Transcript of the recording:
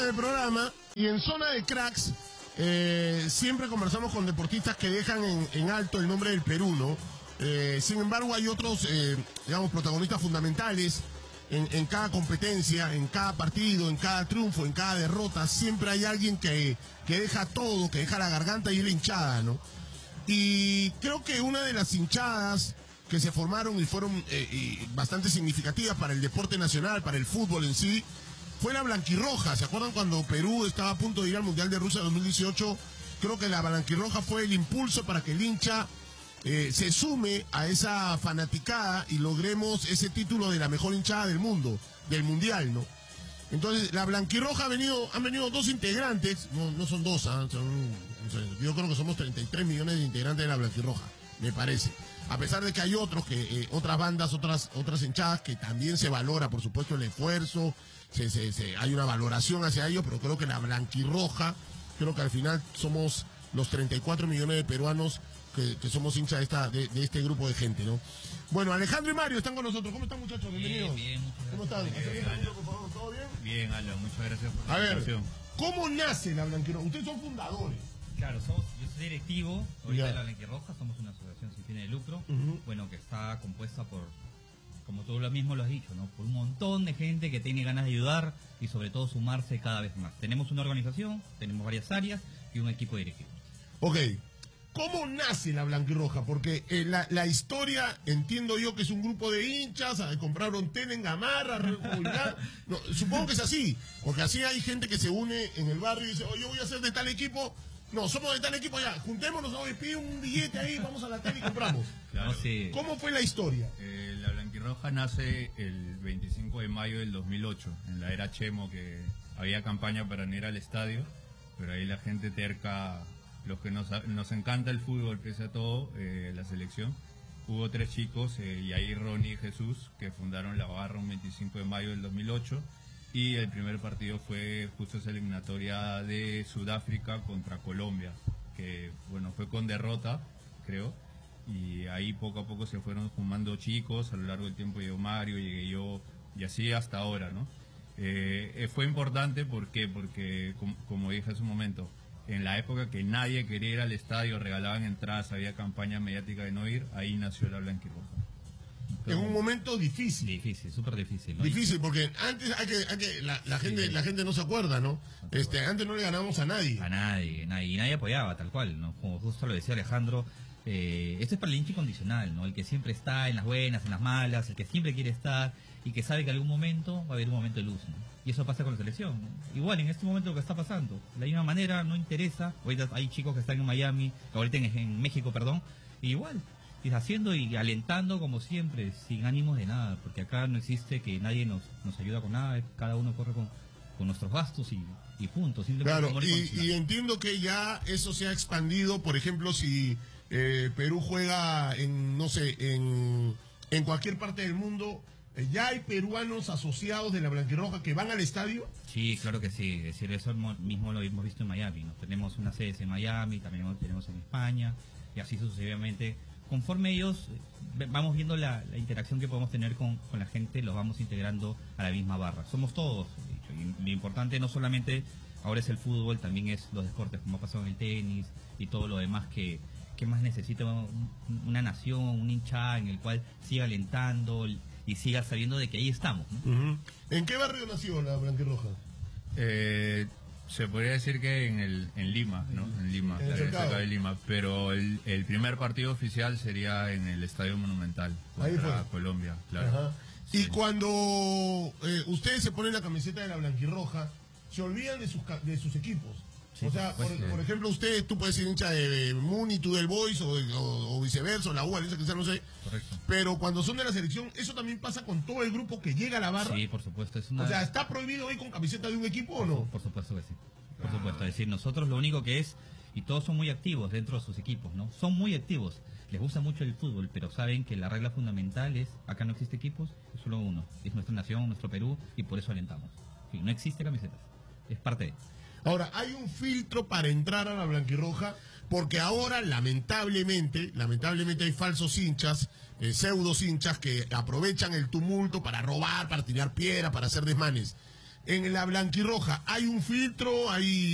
del programa y en Zona de Cracks siempre conversamos con deportistas que dejan en alto el nombre del Perú, ¿no? Sin embargo, hay otros, digamos, protagonistas fundamentales en cada competencia, en cada partido, en cada triunfo, en cada derrota. Siempre hay alguien que deja todo, que deja la garganta y la hinchada, ¿no? Y creo que una de las hinchadas que se formaron y fueron bastante significativas para el deporte nacional, para el fútbol en sí, fue la blanquirroja. ¿Se acuerdan cuando Perú estaba a punto de ir al Mundial de Rusia 2018? Creo que la blanquirroja fue el impulso para que el hincha se sume a esa fanaticada y logremos ese título de la mejor hinchada del mundo, del Mundial, ¿no? Entonces, la blanquirroja han venido dos integrantes, no son dos, yo creo que somos 33 millones de integrantes de la blanquirroja, me parece. A pesar de que hay otros, otras bandas, otras hinchadas que también se valora, por supuesto, el esfuerzo, hay una valoración hacia ellos, pero creo que la blanquirroja, creo que al final somos los 34 millones de peruanos que somos hinchas de este grupo de gente, ¿no? Bueno, Alejandro y Mario están con nosotros. ¿Cómo están, muchachos? Bienvenidos. Bien, ¿Cómo están? Por favor, ¿todo bien? Bien, Alan, muchas gracias por la invitación. ¿Cómo nace la blanquirroja? Ustedes son fundadores. Claro, yo soy directivo ahorita de la Blanquirroja, somos una asociación sin fines de lucro, bueno, que está compuesta por, como tú lo mismo lo has dicho, ¿no? Por un montón de gente que tiene ganas de ayudar y sobre todo sumarse cada vez más. Tenemos una organización, tenemos varias áreas y un equipo directivo. Ok, ¿cómo nace la blanquirroja? Porque la historia, entiendo yo que es un grupo de hinchas, compraron tela en Gamarra, no, supongo que es así, porque así hay gente que se une en el barrio y dice, yo voy a ser de tal equipo. No, somos de tal equipo ya, juntémonos, pide un billete ahí, vamos a la tele y compramos. Claro. Sí. ¿Cómo fue la historia? La Blanquirroja nace el 25 de mayo del 2008, en la era Chemo, que había campaña para no ir al estadio, pero ahí la gente terca, los que nos encanta el fútbol, pese a todo, la selección. Hubo 3 chicos, Yair, Ronnie y Jesús, que fundaron la barra un 25 de mayo del 2008. Y el primer partido fue justo esa eliminatoria de Sudáfrica contra Colombia, que bueno, fue con derrota, creo, y ahí poco a poco se fueron sumando chicos, a lo largo del tiempo llegó Mario, llegué yo, y así hasta ahora, ¿no? Fue importante, ¿por qué? Porque, como dije hace un momento, en la época que nadie quería ir al estadio, regalaban entradas, había campaña mediática de no ir, ahí nació la Blanquirroja. En un momento difícil. Difícil, súper difícil, ¿no? Difícil, porque antes la gente no se acuerda, ¿no? Antes no le ganábamos a nadie. A nadie, y nadie apoyaba, tal cual, ¿no? Como justo lo decía Alejandro, esto es para el hincha incondicional, ¿no? El que siempre está en las buenas, en las malas, el que siempre quiere estar y que sabe que en algún momento va a haber un momento de luz, ¿no? Y eso pasa con la selección, ¿no? Igual en este momento lo que está pasando, de la misma manera, no interesa. Ahorita hay chicos que están en Miami, ahorita en México, perdón, igual. Y haciendo y alentando como siempre, sin ánimos de nada, porque acá no existe que nadie nos ayuda con nada, cada uno corre con nuestros gastos y punto. Claro, y entiendo que ya eso se ha expandido, por ejemplo, si Perú juega no sé, en cualquier parte del mundo, ¿ya hay peruanos asociados de la Blanquirroja que van al estadio? Sí, claro que sí, es decir, eso mismo lo hemos visto en Miami, ¿no? Tenemos una sede en Miami, también tenemos en España, y así sucesivamente. Conforme ellos vamos viendo la interacción que podemos tener con la gente, los vamos integrando a la misma barra. Somos todos, y lo importante no solamente ahora es el fútbol, también es los deportes, como ha pasado en el tenis y todo lo demás que más necesita una nación, un hincha en el cual siga alentando y siga sabiendo de que ahí estamos, ¿no? ¿En qué barrio nació la Blanquirroja? Se podría decir que en Lima, ¿no? En Lima, cerca de Lima. Pero el primer partido oficial sería en el Estadio Monumental contra Colombia, claro. Ajá. Sí. Y cuando ustedes se ponen la camiseta de la Blanquirroja, se olvidan de sus equipos. Sí, o sea, por ejemplo, tú puedes ser hincha de Muni, tú del Boys, o viceversa, o la U, Alianza Cristal, no sé. Correcto. Pero cuando son de la selección, ¿eso también pasa con todo el grupo que llega a la barra? Sí, por supuesto. O sea, ¿está prohibido ir con camiseta de un equipo o no? Por supuesto que sí. Por supuesto. Es decir, nosotros lo único que es, y todos son muy activos dentro de sus equipos, ¿no? Son muy activos. Les gusta mucho el fútbol, pero saben que la regla fundamental es, acá no existe equipos, es solo uno. Es nuestra nación, nuestro Perú, y por eso alentamos. Sí, no existe camisetas. Es parte de... Ahora, hay un filtro para entrar a la Blanquirroja, porque ahora, lamentablemente hay falsos hinchas, pseudos hinchas que aprovechan el tumulto para robar, para tirar piedra, para hacer desmanes. en la blanquirroja, ¿hay un filtro? ¿Hay